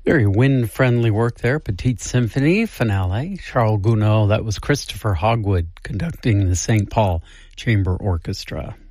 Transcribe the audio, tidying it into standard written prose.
Very wind-friendly work there. Petite Symphony finale. Charles Gounod, that was Christopher Hogwood conducting the St. Paul Chamber Orchestra.